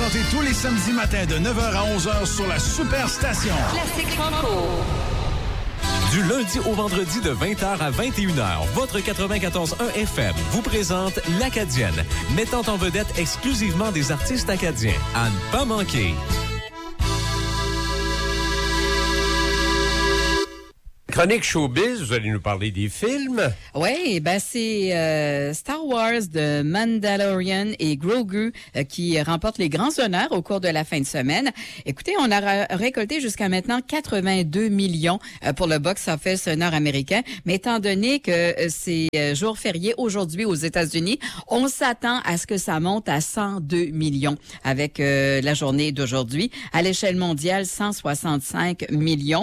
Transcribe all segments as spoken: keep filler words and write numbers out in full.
présenté tous les samedis matins de neuf heures à onze heures sur la Superstation. Classique Franco. Du lundi au vendredi de vingt heures à vingt et une heures, votre quatre-vingt-quatorze point un F M vous présente l'Acadienne, mettant en vedette exclusivement des artistes acadiens. À ne pas manquer. Chronique Showbiz, vous allez nous parler des films. Oui, ben c'est euh, Star Wars de Mandalorian et Grogu euh, qui remportent les grands honneurs au cours de la fin de semaine. Écoutez, on a ra- récolté jusqu'à maintenant quatre-vingt-deux millions euh, pour le box-office nord-américain, mais étant donné que euh, c'est euh, jour férié aujourd'hui aux États-Unis, on s'attend à ce que ça monte à cent deux millions avec euh, la journée d'aujourd'hui. À l'échelle mondiale, cent soixante-cinq millions.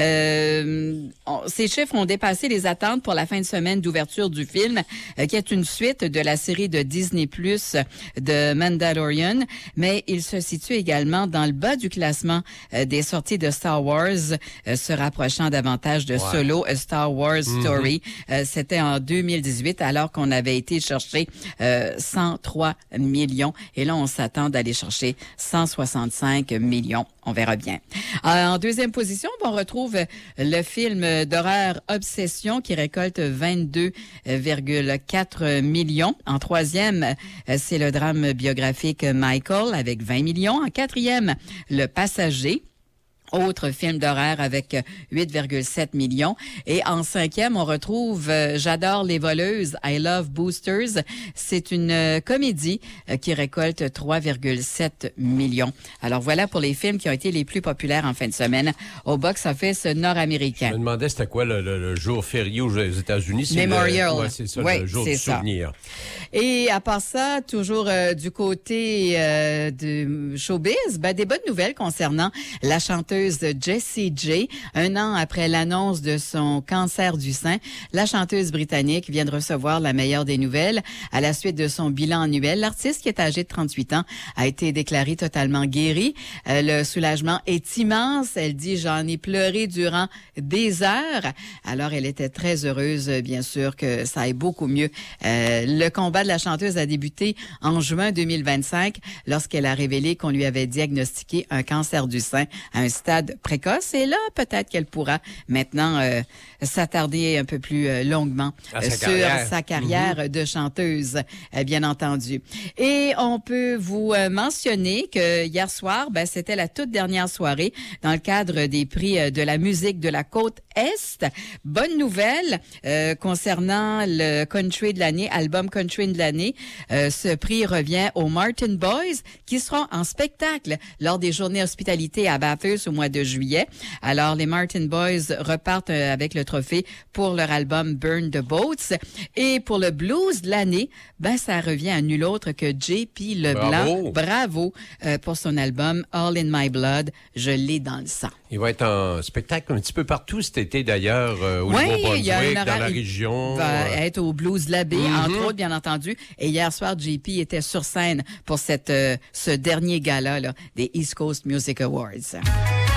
Euh, On, ces chiffres ont dépassé les attentes pour la fin de semaine d'ouverture du film, euh, qui est une suite de la série de Disney plus de Mandalorian, mais il se situe également dans le bas du classement euh, des sorties de Star Wars, euh, se rapprochant davantage de ouais. Solo, A Star Wars mm-hmm. Story. Euh, c'était en deux mille dix-huit, alors qu'on avait été chercher euh, cent trois millions, et là, on s'attend d'aller chercher cent soixante-cinq millions. On verra bien. En deuxième position, on retrouve le film d'horreur Obsession qui récolte vingt-deux virgule quatre millions. En troisième, c'est le drame biographique Michael avec vingt millions. En quatrième, Le Passager. Autre film d'horreur avec huit virgule sept millions. Et en cinquième, on retrouve euh, J'adore les voleuses, I Love Boosters. C'est une euh, comédie euh, qui récolte trois virgule sept millions. Alors voilà pour les films qui ont été les plus populaires en fin de semaine au box-office nord-américain. Je me demandais c'était quoi le, le, le jour férié aux États-Unis. C'est Memorial. Le, ouais, c'est ça, oui, le jour c'est du ça. souvenir. Et à part ça, toujours euh, du côté euh, du showbiz, ben, des bonnes nouvelles concernant la chanteuse Jessie J. Un an après l'annonce de son cancer du sein, la chanteuse britannique vient de recevoir la meilleure des nouvelles. À la suite de son bilan annuel, l'artiste, qui est âgée de trente-huit ans, a été déclarée totalement guérie. Euh, le soulagement est immense. Elle dit « J'en ai pleuré durant des heures ». Alors, elle était très heureuse, bien sûr, que ça aille beaucoup mieux. Euh, le combat de la chanteuse a débuté en juin deux mille vingt-cinq lorsqu'elle a révélé qu'on lui avait diagnostiqué un cancer du sein à un stade précoce. Et là, peut-être qu'elle pourra maintenant euh, s'attarder un peu plus euh, longuement à euh, sa sur carrière. sa carrière mm-hmm. de chanteuse, euh, bien entendu. Et on peut vous euh, mentionner que hier soir, ben, c'était la toute dernière soirée dans le cadre des prix euh, de la musique de la côte Est. Bonne nouvelle euh, concernant le country de l'année, album country de l'année. Euh, ce prix revient aux Martin Boys qui seront en spectacle lors des journées hospitalité à Bathurst au mois de juillet. Alors, les Martin Boys repartent euh, avec le trophée pour leur album Burn the Boats. Et pour le blues de l'année, ben, ça revient à nul autre que J P Leblanc. Bravo, Bravo euh, pour son album All in My Blood. Je l'ai dans le sang. Il va être en spectacle un petit peu partout cet été, d'ailleurs, euh, au oui, Nouveau-Brunswick, dans la région. Il va euh... être au Blues de l'Abbé, mm-hmm. entre autres, bien entendu. Et hier soir, J P était sur scène pour cette, euh, ce dernier gala là, des East Coast Music Awards.